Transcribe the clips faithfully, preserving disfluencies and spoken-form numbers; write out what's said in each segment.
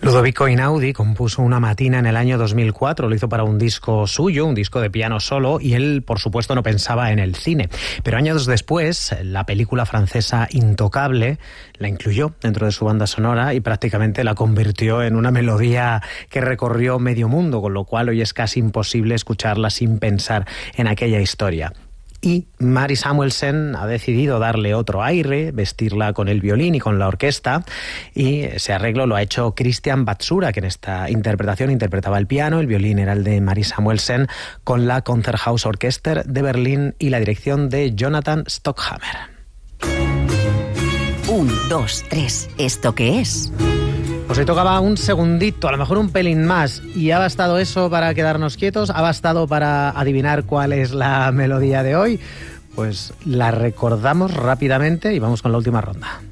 Ludovico Einaudi compuso Una Matina en el año dos mil cuatro, lo hizo para un disco suyo, un disco de piano solo, y él, por supuesto, no pensaba en el cine. Pero años después, la película francesa Intocable la incluyó dentro de su banda sonora y prácticamente la convirtió en una melodía que recorrió medio mundo, con lo cual hoy es casi imposible escucharla sin pensar en aquella historia. Y Mary Samuelsen ha decidido darle otro aire, vestirla con el violín y con la orquesta, y ese arreglo lo ha hecho Christian Batsura, que en esta interpretación interpretaba el piano, el violín era el de Mary Samuelsen, con la Konzerthaus Orchester de Berlín y la dirección de Jonathan Stockhammer. Un, dos, tres, ¿esto qué es? Pues hoy tocaba un segundito, a lo mejor un pelín más, y ha bastado eso para quedarnos quietos, ha bastado para adivinar cuál es la melodía de hoy. Pues la recordamos rápidamente y vamos con la última ronda.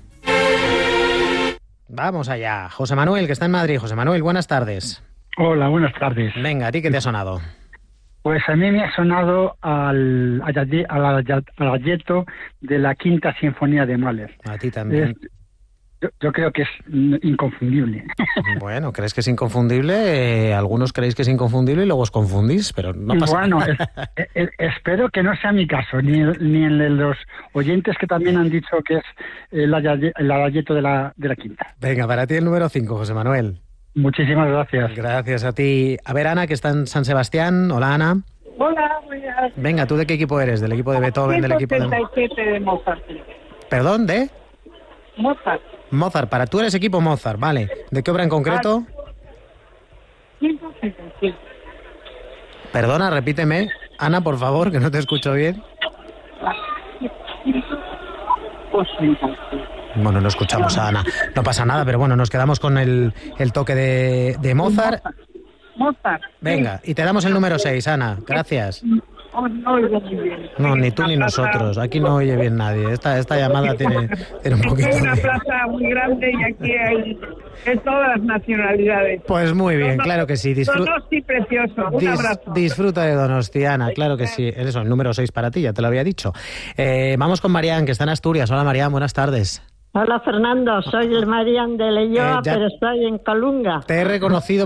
Vamos allá. José Manuel, que está en Madrid. José Manuel, buenas tardes. Hola, buenas tardes. Venga, ¿a ti qué te ha sonado? Pues a mí me ha sonado al, al, al, al Ayeto de la Quinta Sinfonía de Mahler. A ti también. Es, Yo, yo creo que es inconfundible. Bueno, ¿crees que es inconfundible? Eh, algunos creéis que es inconfundible y luego os confundís, pero no pasa bueno, nada. Bueno, es, es, espero que no sea mi caso, ni, ni el de los oyentes que también han dicho que es el Adagietto de la, de la Quinta. Venga, para ti el número cinco, José Manuel. Muchísimas gracias. Gracias a ti. A ver, Ana, que está en San Sebastián. Hola, Ana. Hola, buenas. Venga, ¿tú de qué equipo eres? ¿Del equipo de Beethoven? ¿Del equipo de...? ciento setenta y siete de Mozart. ¿Perdón, de...? Mozart. Mozart, para tú eres equipo Mozart, vale. ¿De qué obra en concreto? ciento setenta y siete. Perdona, repíteme. Ana, por favor, que no te escucho bien. Bueno, no escuchamos a Ana. No pasa nada, pero bueno, nos quedamos con el, el toque de, de Mozart. Mozart. Venga, y te damos el número seis, Ana. Gracias. Oh, no oigo muy bien. No, ni tú ni nosotros. Aquí no oye bien nadie. Esta, esta llamada tiene, tiene un poquito Es una de... plaza muy grande y aquí hay de todas las nacionalidades. Pues muy bien, claro que sí. Disfru... Donosti precioso. Un Dis, abrazo. Disfruta de Donostiana, claro que sí. Eso, el número seis para ti, ya te lo había dicho. Eh, vamos con Marián, que está en Asturias. Hola, Marián, buenas tardes. Hola, Fernando. Soy el Marián de Leyoa, Eh, ya... pero estoy en Colunga. Te he reconocido